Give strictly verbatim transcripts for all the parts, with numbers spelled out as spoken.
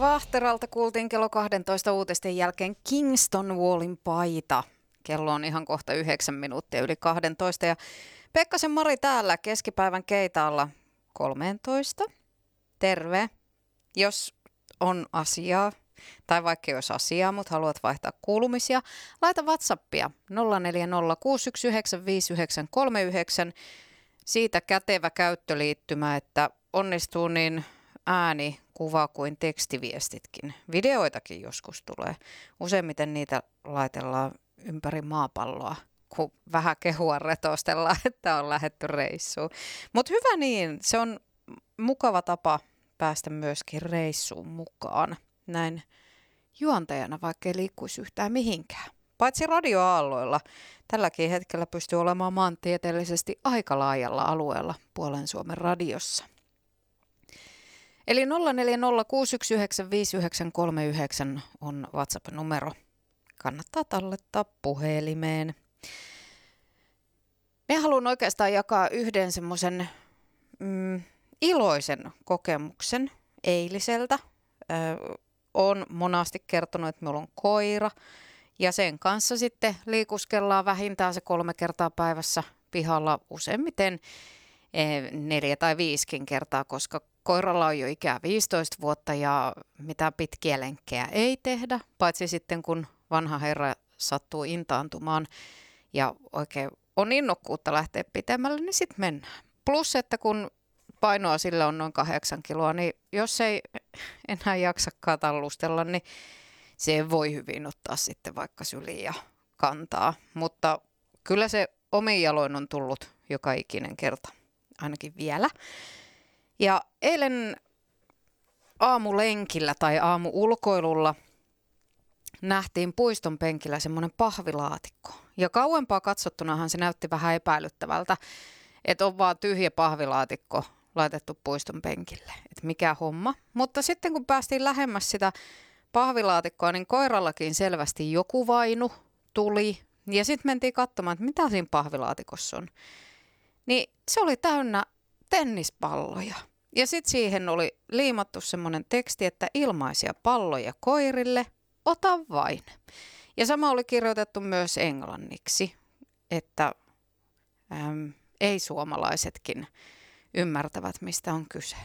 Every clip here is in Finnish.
Vahteralta kuultiin kello kahdentoista uutisten jälkeen Kingston Wallin paita. Kello on ihan kohta yhdeksän minuuttia yli kahdentoista ja Pekkasen Mari täällä keskipäivän keitaalla kolmeentoista. Terve. Jos on asiaa, tai vaikka ei olisi asiaa, mutta haluat vaihtaa kuulumisia, laita WhatsAppia nolla neljä nolla kuusi yksi yhdeksän viisi yhdeksän kolme yhdeksän. Siitä kätevä käyttöliittymä, että onnistuu niin ääni, kuva kuin tekstiviestitkin. Videoitakin joskus tulee. Useimmiten niitä laitellaan ympäri maapalloa, kun vähän kehua retostellaan, että on lähdetty reissuun. Mutta hyvä niin, se on mukava tapa päästä myöskin reissuun mukaan. Näin juontajana, vaikka ei liikkuisi yhtään mihinkään. Paitsi radioaalloilla, tälläkin hetkellä pystyy olemaan maantieteellisesti aika laajalla alueella puolen Suomen radiossa. Eli nolla neljä nolla kuusi yksi yhdeksän viisi yhdeksän kolme yhdeksän on WhatsApp-numero. Kannattaa tallettaa puhelimeen. Me haluan oikeastaan jakaa yhden semmoisen mm, iloisen kokemuksen eiliseltä. Ö, olen monasti kertonut, että minulla on koira ja sen kanssa sitten liikuskellaan vähintään se kolme kertaa päivässä pihalla, useimmiten neljä tai viisikin kertaa, koska koiralla on jo ikää viisitoista vuotta ja mitään pitkiä lenkkejä ei tehdä, paitsi sitten kun vanha herra sattuu intaantumaan ja oikein on innokkuutta lähteä pitemmälle, niin sitten mennään. Plus, että kun painoa sillä on noin kahdeksan kiloa, niin jos ei enää jaksakaan tallustella, niin se voi hyvin ottaa sitten vaikka syliin ja kantaa. Mutta kyllä se omin jaloin on tullut joka ikinen kerta, ainakin vielä. Ja eilen aamulenkillä tai aamuulkoilulla nähtiin puiston penkillä semmoinen pahvilaatikko. Ja kauempaa katsottunahan se näytti vähän epäilyttävältä, että on vaan tyhjä pahvilaatikko laitettu puiston penkille. Että mikä homma. Mutta sitten kun päästiin lähemmäs sitä pahvilaatikkoa, niin koirallakin selvästi joku vainu tuli. Ja sitten mentiin katsomaan, että mitä siinä pahvilaatikossa on. Niin se oli täynnä tennispalloja. Ja sitten siihen oli liimattu semmoinen teksti, että ilmaisia palloja koirille, ota vain. Ja sama oli kirjoitettu myös englanniksi, että äm, ei-suomalaisetkin ymmärtävät, mistä on kyse.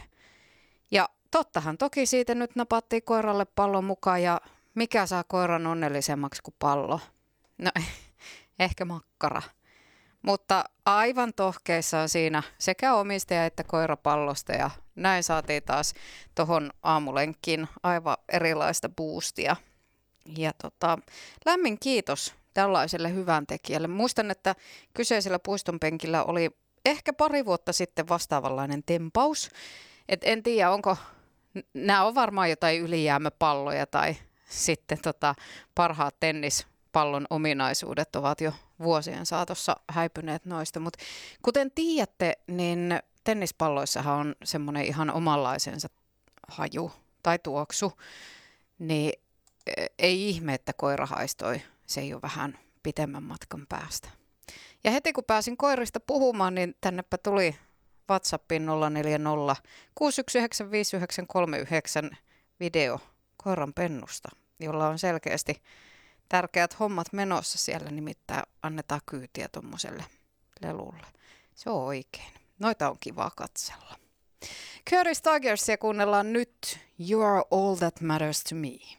Ja tottahan toki siitä nyt napattiin koiralle pallon mukaan ja mikä saa koiran onnellisemmaksi kuin pallo? No ehkä makkara. Mutta aivan tohkeissaan siinä sekä omistaja että koirapallosta ja näin saatiin taas tuohon aamulenkkiin aivan erilaista boostia. Ja tota, lämmin kiitos tällaiselle hyvän tekijälle. Muistan, että kyseisellä puistonpenkillä oli ehkä pari vuotta sitten vastaavanlainen tempaus. Et en tiedä, onko, nämä on varmaan jotain ylijäämäpalloja tai sitten tota, parhaat tennispallon ominaisuudet ovat jo vuosien saatossa häipyneet noista. Mutta kuten tiedätte, niin tennispalloissahan on semmoinen ihan omanlaisensa haju tai tuoksu, niin ei ihme, että koira haistoi se jo vähän pitemmän matkan päästä. Ja heti kun pääsin koirista puhumaan, niin tännepä tuli WhatsAppiin nolla neljä nolla kuusi yksi yhdeksän viisi yhdeksän kolme yhdeksän video koiran pennusta, jolla on selkeästi tärkeät hommat menossa siellä, nimittäin annetaan kyytiä tuommoiselle lelulle. Se on oikein. Noita on kiva katsella. Curtis Tigers ja kuunnellaan nyt You Are All That Matters To Me.